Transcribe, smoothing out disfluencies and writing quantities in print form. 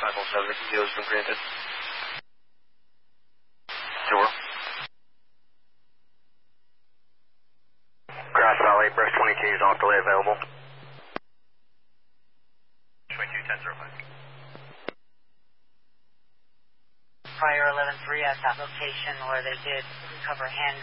507, the deal has been granted. Tour. Grass Valley, Brush 22 is off delay available. 22, 1005. Prior 11-3 at that location where they did recover handguns.